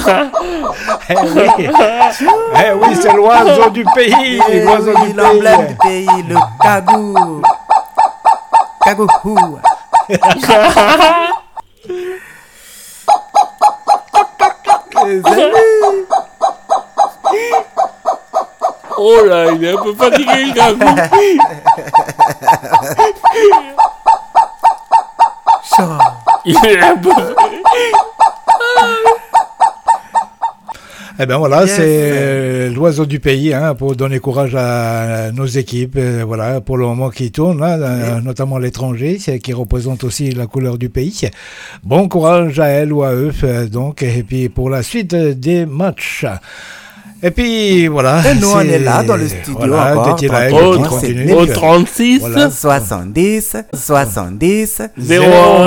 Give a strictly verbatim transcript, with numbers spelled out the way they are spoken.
Eh oui, eh oui, c'est l'oiseau du pays, Eh l'oiseau oui, du l'emblème du pays. pays, le cagou. Cagou. Les amis. Oh là, il est un peu fatigué, le cagou. Chaud. Il est un peu... Eh bien voilà, Yes. c'est l'oiseau du pays, hein, pour donner courage à nos équipes, euh, voilà, pour le moment qui tournent, hein, euh, notamment l'étranger, c'est qui représente aussi la couleur du pays. Bon courage à elle ou à eux, euh, donc, et puis pour la suite euh, des matchs. Et puis voilà. Et nous, on c'est- est là dans le studio voilà, encore, Détier Live tranquillement, qui c'est continue. Au trente-six, Voilà. soixante-dix, soixante-dix, zéro un.